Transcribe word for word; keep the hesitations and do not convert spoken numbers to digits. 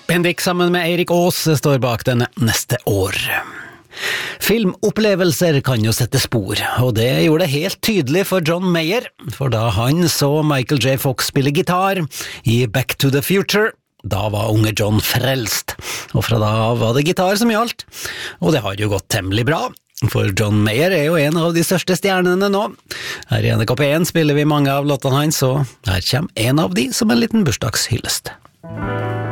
Bendik sammen med Eirik Aas står bak denne neste år. Filmopplevelser kan jo sette spor, og det gjorde det helt tydelig for John Mayer, for da han så Michael J. Fox spille gitar i Back to the Future, da var unge John frelst, og fra da av var det gitar som gjaldt, og det har jo gått temmelig bra. For John Mayer er jo en av de største stjernene nå. Her i N K P én spiller vi mange av låtene hans, og her kommer en av de som en liten bursdagshyllest.